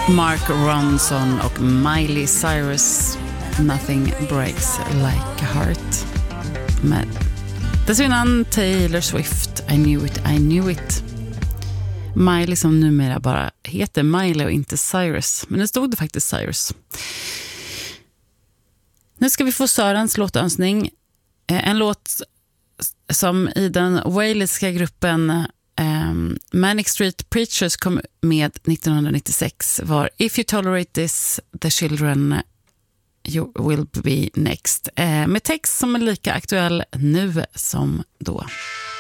Mark Ronson och Miley Cyrus, Nothing Breaks Like a Heart. Men dessförinnan Taylor Swift, I Knew It. Miley som numera bara heter Miley och inte Cyrus. Men nu stod det faktiskt Cyrus. Nu ska vi få Sörens låtönskning. En låt som i den walesiska gruppen Manic Street Preachers kom med 1996 var If You Tolerate This, The Children You Will Be Next. Med text som är lika aktuell nu som då.